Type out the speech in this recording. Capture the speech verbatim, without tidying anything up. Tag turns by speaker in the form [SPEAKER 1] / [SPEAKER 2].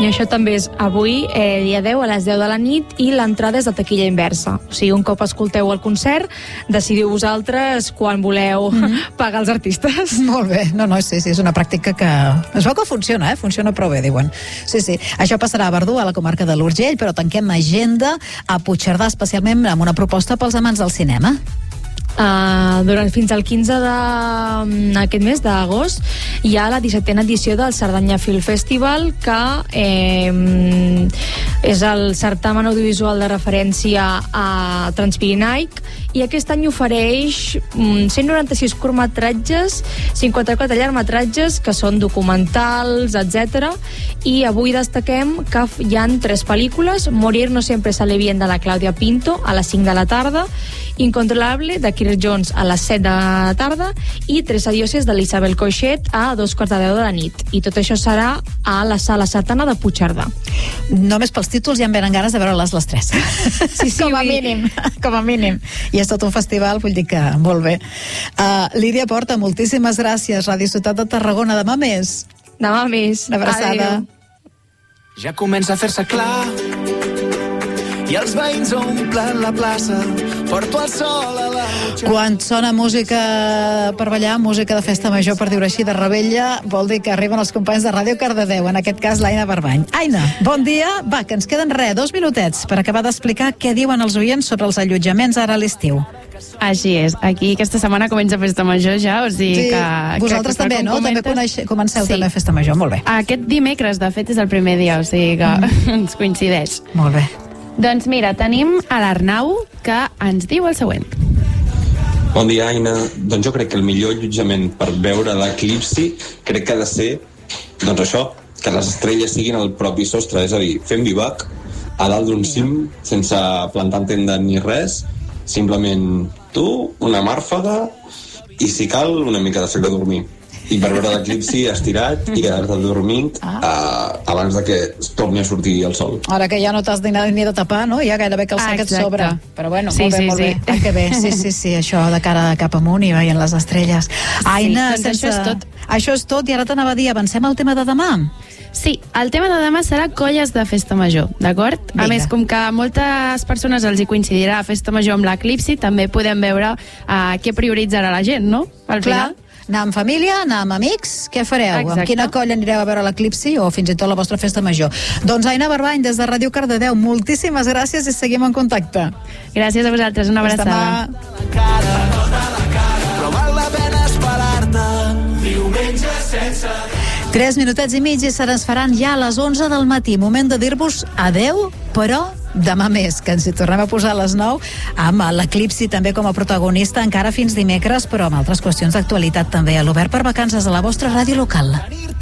[SPEAKER 1] I això també és avui, eh, dia deu, a les deu de la nit, i l'entrada és de taquilla inversa. O sigui, un cop escolteu el concert, decidiu vosaltres quan voleu mm-hmm. pagar els artistes.
[SPEAKER 2] Molt bé, no, no, sí, sí, és una pràctica que es veu que funciona, eh? Funciona prou bé, diuen. Sí, sí, això passarà a Verdú, a la comarca de l'Urgell, però tanquem agenda a Puigcerdà, especialment amb una proposta pels amants del cinema.
[SPEAKER 1] Uh, durant fins al quinze d'aquest mes d'agost hi ha la dissetena edició del Cerdanya Film Festival, que eh, és el certamen audiovisual de referència a Transpirinaic, i aquest any ofereix um, cent noranta-sis curtmetratges, cinquanta-quatre llargmetratges que són documentals, etcètera. I avui destaquem que hi ha tres pel·lícules: Morir no siempre sale bien, de la Clàudia Pinto, a les cinc de la tarda; Incontrolable, de Kirk Jones, a les set de la tarda; i Tres adioses, de l'Isabel Coixet, a dos quarts de deu de la nit. I tot això serà a la Sala Satana de Puigcerdà.
[SPEAKER 2] Només pels títols ja em venen ganes de veure-les les tres.
[SPEAKER 1] Sí, sí,
[SPEAKER 2] com a
[SPEAKER 1] vull...
[SPEAKER 2] mínim, com a mínim. I és tot un festival, vull dir que molt bé. Uh, Lídia Porta, moltíssimes gràcies. Ràdio Ciutat de Tarragona, demà més.
[SPEAKER 1] Demà més.
[SPEAKER 2] Una abraçada.
[SPEAKER 1] Adéu.
[SPEAKER 3] Ja comença a fer-se clar i els veïns omplen la plaça. Porto el sol a la butxaca.
[SPEAKER 2] Quan sona música per ballar, música de festa major, per dir-ho així, de Rebella, vol dir que arriben els companys de Ràdio Cardedeu, en aquest cas l'Aina Barbany. Aina, bon dia. Va, que ens queden res, dos minutets per acabar d'explicar què diuen els oients sobre els allotjaments ara a l'estiu.
[SPEAKER 4] Així és, aquí aquesta setmana comença festa major ja, o sigui
[SPEAKER 2] sí,
[SPEAKER 4] que...
[SPEAKER 2] vosaltres
[SPEAKER 4] que,
[SPEAKER 2] també, no?
[SPEAKER 4] Comentes...
[SPEAKER 2] També coneix, comenceu
[SPEAKER 4] sí.
[SPEAKER 2] també festa major, molt bé.
[SPEAKER 4] Aquest dimecres, de fet, és el primer dia, o sigui que mm. ens coincideix.
[SPEAKER 2] Molt bé.
[SPEAKER 4] Doncs mira, tenim a l'Arnau, que ens diu el següent.
[SPEAKER 5] Bon dia, Aina. Doncs jo crec que el millor allotjament per veure l'eclipsi crec que ha de ser, doncs això, que les estrelles siguin al propi sostre, és a dir, fem bivac a dalt d'un cim, sense plantar tenda ni res, simplement tu, una màrfaga i, si cal, una mica de sac de dormir. I per veure l'eclipsi estirat i quedar-te dormint ah. uh, abans de que torni a sortir el sol.
[SPEAKER 2] Ara que ja no t'has ni, ni de tapar, no? Ja gairebé que el sac ah, et sobra. Però bueno,
[SPEAKER 4] sí,
[SPEAKER 2] molt bé,
[SPEAKER 4] sí,
[SPEAKER 2] molt
[SPEAKER 4] sí.
[SPEAKER 2] bé. Ah, que bé. Sí, sí, sí, això de cara cap amunt i veient les estrelles. Aina,
[SPEAKER 4] sí, doncs
[SPEAKER 2] sense...
[SPEAKER 4] això és tot.
[SPEAKER 2] Això és tot, i ara t'anava a dir, avancem al tema de demà.
[SPEAKER 4] Sí, el tema de demà serà colles de festa major, d'acord? A més, com que a moltes persones els hi coincidirà festa major amb l'eclipsi, també podem veure uh, què prioritzarà la gent, no? Al
[SPEAKER 2] Clar.
[SPEAKER 4] final.
[SPEAKER 2] Anar amb família, anar amb amics, què fareu?
[SPEAKER 4] Exacte.
[SPEAKER 2] Amb quina colla anireu a veure l'eclipsi o fins i tot la vostra festa major? Doncs Aina Barbany, des de Ràdio Cardedeu, moltíssimes gràcies i seguim en contacte.
[SPEAKER 4] Gràcies a vosaltres, una abraçada.
[SPEAKER 2] Tres minutets i mig i se n'es faran ja a les onze del matí. Moment de dir-vos adeu, però demà més, que ens hi tornem a posar a les nou amb l'eclipsi també com a protagonista, encara fins dimecres, però amb altres qüestions d'actualitat també a l'Obert per Vacances a la vostra ràdio local.